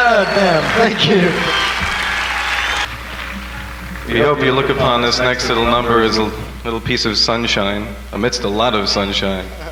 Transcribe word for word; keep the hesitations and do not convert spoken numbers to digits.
God damn, thank you. We hope you look upon this next little number as a little piece of sunshine amidst a lot of sunshine.